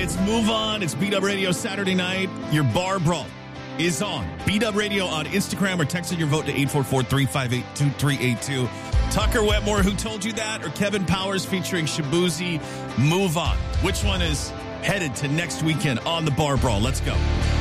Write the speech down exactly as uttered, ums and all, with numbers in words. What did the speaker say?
It's Move On. It's Beat Up Radio Saturday night. Your bar brawl is on. Beat Up Radio on Instagram or text in your vote to eight four four, three five eight, two three eight two. Tucker Wetmore, Who Told You That? Or Kevin Powers featuring Shabuzi, Move On. Which one is headed to next weekend on the bar brawl? Let's go.